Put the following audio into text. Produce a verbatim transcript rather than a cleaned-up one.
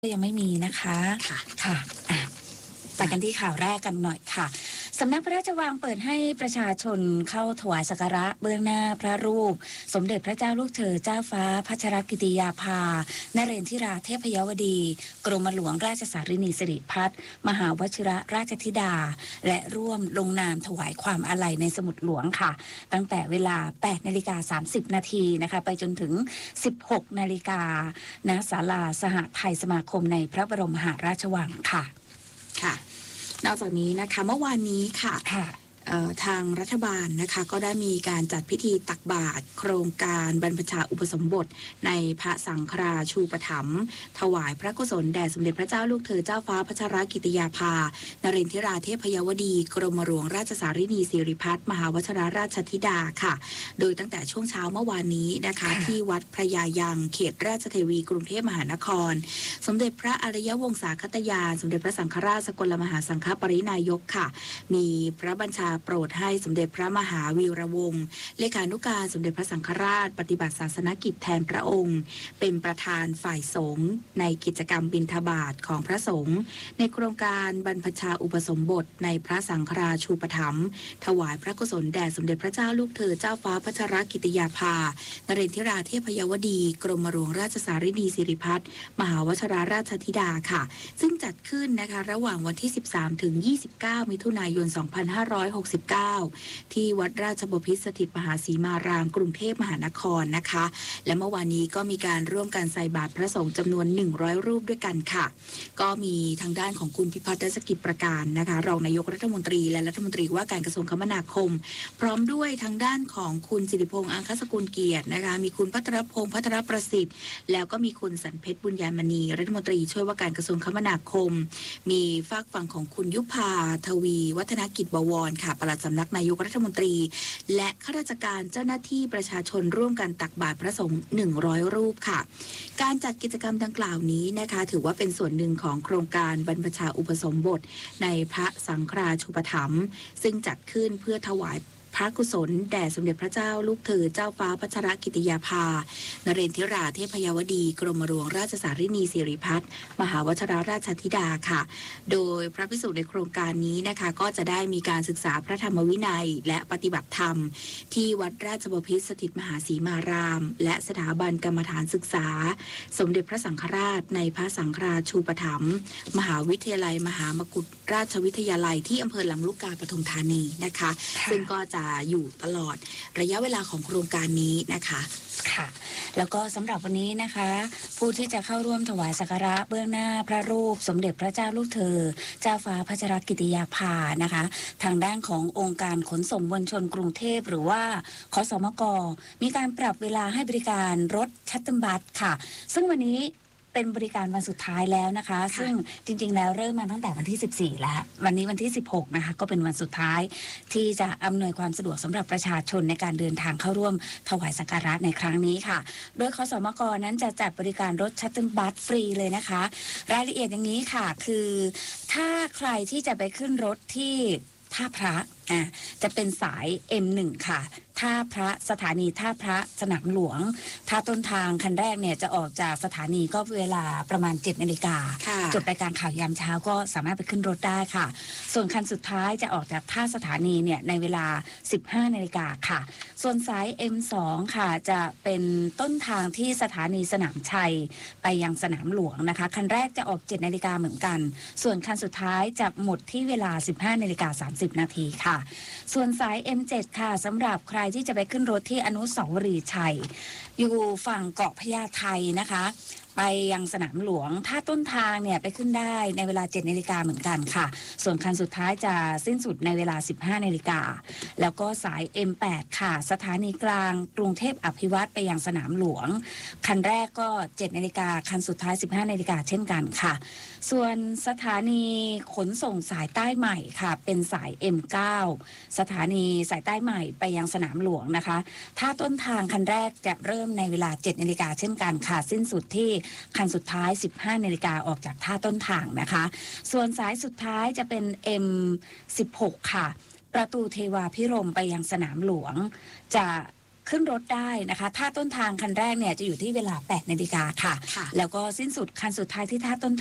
ก็ยังไม่มีนะคะค่ะค่ะอ่ะไปกันที่ข่าวแรกกันหน่อยค่ะสำนักพระราชวังเปิดให้ประชาชนเข้าถวายสักการะเบื้องหน้าพระรูปสมเด็จพระเจ้าลูกเธอเจ้าฟ้าพัชรกิติยาภานเรนทิราเทพยวดีกรมหลวงราชสารินีสิริพัฒน์มหาวชิระราชธิดาและร่วมลงนามถวายความอาลัยในสมุดหลวงค่ะตั้งแต่เวลา แปดนาฬิกาสามสิบนาทีนะคะไปจนถึง สิบหกนาฬิกาณศาลาสหไทยสมาคมในพระบรมมหาราชวังค่ะค่ะนอกจากนี้นะคะเมื่อวานนี้ค่ะค่ะทางรัฐบาลนะคะก็ได้มีการจัดพิธีตักบาตรโครงการบรรพชาอุปสมบทในพระสังฆราชูปถัมภ์ถวายพระกุศลแด่สมเด็จพระเจ้าลูกเธอเจ้าฟ้าพัชรกิติยาภานเรนทิราเทพยวดีกรมหลวงราชสารินีสิริพัฒน์มหาวชิรราชธิดาค่ะโดยตั้งแต่ช่วงเช้าเมื่อวานนี้นะคะที่วัดพระยายังเขตราชเทวีกรุงเทพมหานครสมเด็จพระอริยวงศาคตยานสมเด็จพระสังฆราชสกลมหาสังฆปรินายกค่ะมีพระบัญชาโปรดให้สมเด็จพระมหาวีระวงศ์เลขานุการสมเด็จพระสังฆราชปฏิบัติศาสนกิจแทนพระองค์เป็นประธานฝ่ายสงฆ์ในกิจกรรมบิณฑบาตของพระสงฆ์ในโครงการบรรพชาอุปสมบทในพระสังฆราชูปถัมภ์ถวายพระกุศลแด่สมเด็จพระเจ้าลูกเธอเจ้าฟ้าพัชรกิติยาภานเรนทิราเทพยวดีกรมหลวงราชสารินีสิริพัฒน์มหาวชิรราชธิดาค่ะซึ่งจัดขึ้นนะคะระหว่างวันที่สิบสามถึงยี่สิบเก้ามิถุนายนสองพันห้าร้อยหกสิบเก้าที่วัดราชบพิตรสถิตมหาสีมารามกรุงเทพมหานครนะคะและเมื่อวานนี้ก็มีการร่วมกันใส่บาตรพระสงฆ์จำนวนหนึ่งร้อยรูปด้วยกันค่ะก็มีทางด้านของคุณพิพัฒน์สกิจประการนะคะรองนายกรัฐมนตรีและรัฐมนตรีว่าการกระทรวงคมนาคมพร้อมด้วยทางด้านของคุณสิริพงษ์อังคสกุลเกียรตินะคะมีคุณพัทรพงษ์พัทรประสิทธิ์แล้วก็มีคุณสันเพชรบุญญามณีรัฐมนตรีช่วยว่าการกระทรวงคมนาคมมีฝากฝั่งของคุณยุพาทวีวัฒนกิจบวรค่ะปลัดสำนักนายกรัฐมนตรีและข้าราชการเจ้าหน้าที่ประชาชนร่วมกันตักบาตรพระสงฆ์หนึ่งร้อยรูปค่ะการจัดกิจกรรมดังกล่าวนี้นะคะถือว่าเป็นส่วนหนึ่งของโครงการบรรพชาอุปสมบทในพระสังฆราชูปถัมภ์ซึ่งจัดขึ้นเพื่อถวายพระกุศลแด่สมเด็จพระเจ้าลูกเธอเจ้าฟ้าพัชรกิติยาภานเรนทิราเทพยวดีกรมหลวงราชสารินีสิริพัฒน์มหาวชิรราชธิดาค่ะโดยพระภิกษุในโครงการนี้นะคะก็จะได้มีการศึกษาพระธรรมวินัยและปฏิบัติธรรมที่วัดราชบพิตรสถิตมหาสีมารามและสถาบันกรรมฐานศึกษาสมเด็จพระสังฆราชในพระสังฆราชูปถัมภ์มหาวิทยาลัยมหามกุฏราชวิทยาลัยที่อำเภอลำลูกกาปทุมธานีนะคะซึ่งก็จะอยู่ตลอดระยะเวลาของโครงการนี้นะคะค่ะแล้วก็สำหรับวันนี้นะคะผู้ที่จะเข้าร่วมถวายสักการะเบื้องหน้าพระรูปสมเด็จพระเจ้าลูกเธอเจ้าฟ้าพัชรกิติยาภานะคะทางด้านขององค์การขนส่งมวลชนกรุงเทพหรือว่าคสมกมีการปรับเวลาให้บริการรถชัตเติลบัสค่ะซึ่งวันนี้เป็นบริการวันสุดท้ายแล้วนะคะซึ่งจริงๆแล้วเริ่มมาตั้งแต่วันที่สิบสี่แล้ววันนี้วันที่สิบหกนะคะก็เป็นวันสุดท้ายที่จะอำนวยความสะดวกสำหรับประชาชนในการเดินทางเข้าร่วมถวายสักการะในครั้งนี้ค่ะโดยคสมกนั้นจะจัดบริการรถชัตเติลบัสฟรีเลยนะคะรายละเอียดอย่างนี้ค่ะคือถ้าใครที่จะไปขึ้นรถที่ท่าพระอ่ะจะเป็นสาย เอ็ม หนึ่ง ค่ะท่าพระสถานีท่าพระสนามหลวงถ้าต้นทางคันแรกเนี่ยจะออกจากสถานีก็เวลาประมาณเจ็ดนาฬิกาจบรายการข่าวยามเช้าก็สามารถไปขึ้นรถได้ค่ะส่วนคันสุดท้ายจะออกจากท่าสถานีเนี่ยในเวลาสิบห้านาฬิกาค่ะส่วนสาย เอ็ม สอง ค่ะจะเป็นต้นทางที่สถานีสนามชัยไปยังสนามหลวงนะคะคันแรกจะออกเจ็ดนาฬิกาเหมือนกันส่วนคันสุดท้ายจะหมดที่เวลาสิบห้านาฬิกาสามสิบนาทีค่ะส่วนสาย เอ็ม เจ็ด ค่ะสำหรับใครที่จะไปขึ้นรถที่อนุสาวรีย์ชัยอยู่ฝั่งเกาะพญาไทนะคะไปยังสนามหลวงถ้าต้นทางเนี่ยไปขึ้นได้ในเวลาเจ็ดนาฬิกาเหมือนกันค่ะส่วนคันสุดท้ายจะสิ้นสุดในเวลาสิบห้านาฬิกาแล้วก็สาย เอ็ม แปด ค่ะสถานีกลางกรุงเทพอภิวัตรไปยังสนามหลวงคันแรกก็เจ็ดนาฬิกาคันสุดท้ายสิบห้านาฬิกาเช่นกันค่ะส่วนสถานีขนส่งสายใต้ใหม่ค่ะเป็นสาย เอ็ม เก้า สถานีสายใต้ใหม่ไปยังสนามหลวงนะคะถ้าต้นทางคันแรกจะเริ่มในเวลาเจ็ดนาฬิกาเช่นกันค่ะสิ้นสุดที่คันสุดท้ายสิบห้านาฬิกาออกจากท่าต้นทางนะคะส่วนสายสุดท้ายจะเป็น เอ็ม สิบหก ค่ะประตูเทวาพิรมย์ไปยังสนามหลวงจะขึ้นรถได้นะคะท่าต้นทางคันแรกเนี่ยจะอยู่ที่เวลาแปดนาฬิกาค่ะค่ะแล้วก็สิ้นสุดคันสุดท้ายที่ท่าต้น